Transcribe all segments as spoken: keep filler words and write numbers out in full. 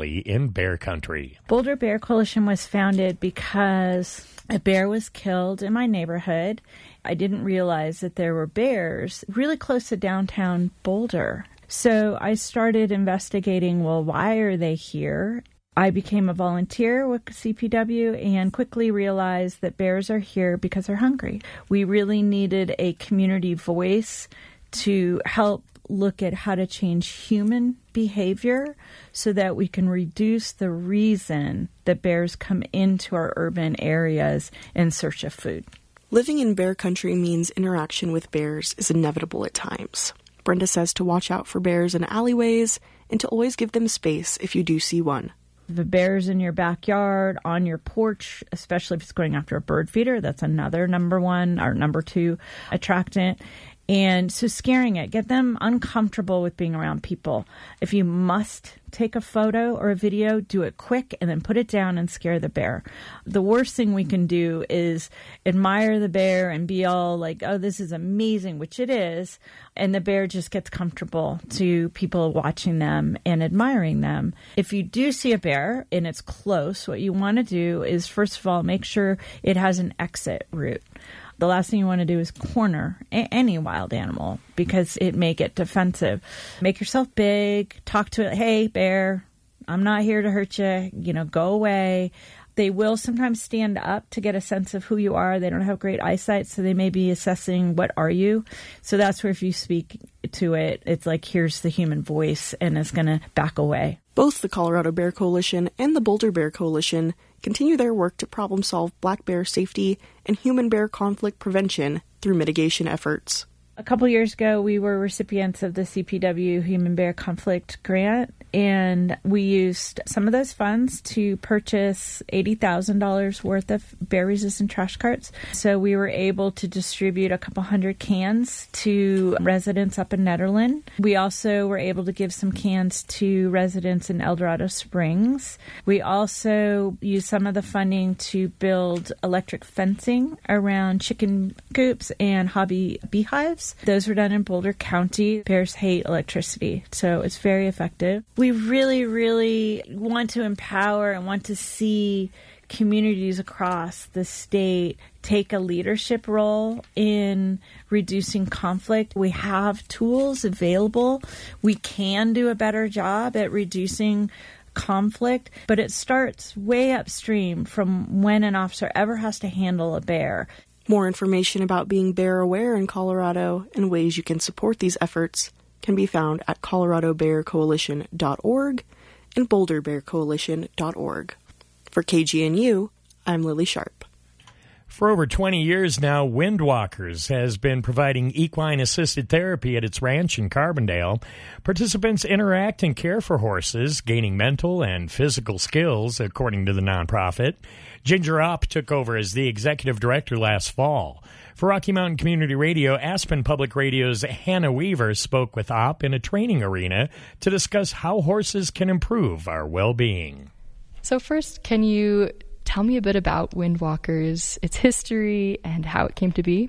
locally in bear country. Boulder Bear Coalition was founded because a bear was killed in my neighborhood. I didn't realize that there were bears really close to downtown Boulder. So I started investigating, well, why are they here? I became a volunteer with C P W and quickly realized that bears are here because they're hungry. We really needed a community voice to help look at how to change human behavior so that we can reduce the reason that bears come into our urban areas in search of food. Living in bear country means interaction with bears is inevitable at times. Brenda says to watch out for bears in alleyways and to always give them space if you do see one. If a bear's in your backyard, on your porch, especially if it's going after a bird feeder, that's another number one or number two attractant. And so scaring it, get them uncomfortable with being around people. If you must take a photo or a video, do it quick and then put it down and scare the bear. The worst thing we can do is admire the bear and be all like, oh, this is amazing, which it is. And the bear just gets comfortable to people watching them and admiring them. If you do see a bear and it's close, what you want to do is, first of all, make sure it has an exit route. The last thing you want to do is corner a- any wild animal because it may get defensive. Make yourself big. Talk to it. Hey, bear, I'm not here to hurt you. You know, go away. They will sometimes stand up to get a sense of who you are. They don't have great eyesight, so they may be assessing what are you. So that's where if you speak to it, it's like, here's the human voice, and it's going to back away. Both the Colorado Bear Coalition and the Boulder Bear Coalition continue their work to problem-solve black bear safety and human-bear conflict prevention through mitigation efforts. A couple years ago, we were recipients of the C P W Human Bear Conflict Grant, and we used some of those funds to purchase eighty thousand dollars worth of bear-resistant trash carts. So we were able to distribute a couple hundred cans to residents up in Nederland. We also were able to give some cans to residents in El Dorado Springs. We also used some of the funding to build electric fencing around chicken coops and hobby beehives. Those were done in Boulder County. Bears hate electricity, so it's very effective. We really, really want to empower and want to see communities across the state take a leadership role in reducing conflict. We have tools available. We can do a better job at reducing conflict, but it starts way upstream from when an officer ever has to handle a bear. More information about being bear aware in Colorado and ways you can support these efforts can be found at colorado bear coalition dot org and boulder bear coalition dot org. For K G N U, I'm Lily Sharp. For over twenty years now, Windwalkers has been providing equine-assisted therapy at its ranch in Carbondale. Participants interact and care for horses, gaining mental and physical skills, according to the nonprofit. Ginger Opp took over as the executive director last fall. For Rocky Mountain Community Radio, Aspen Public Radio's Hannah Weaver spoke with Opp in a training arena to discuss how horses can improve our well-being. So first, can you tell me a bit about Windwalkers, its history, and how it came to be?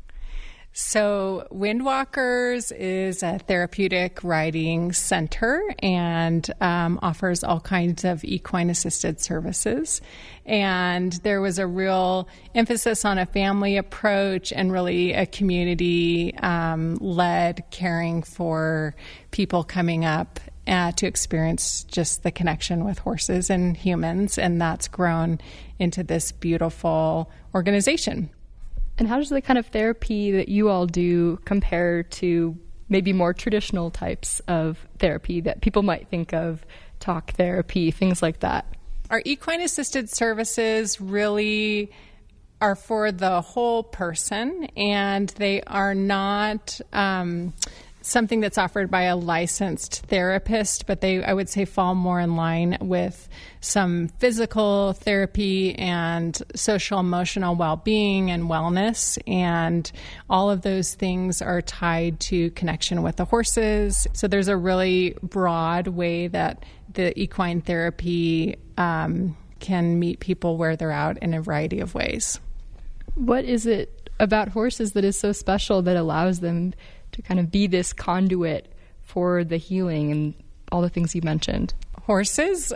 So Windwalkers is a therapeutic riding center and um, offers all kinds of equine-assisted services. And there was a real emphasis on a family approach and really a community-led um, caring for people coming up Uh, to experience just the connection with horses and humans, and that's grown into this beautiful organization. And how does the kind of therapy that you all do compare to maybe more traditional types of therapy that people might think of, talk therapy, things like that? Our equine-assisted services really are for the whole person, and they are not Um, something that's offered by a licensed therapist, but they, I would say, fall more in line with some physical therapy and social emotional well-being and wellness. And all of those things are tied to connection with the horses. So there's a really broad way that the equine therapy um, can meet people where they're out in a variety of ways. What is it about horses that is so special that allows them to kind of be this conduit for the healing and all the things you mentioned? Horses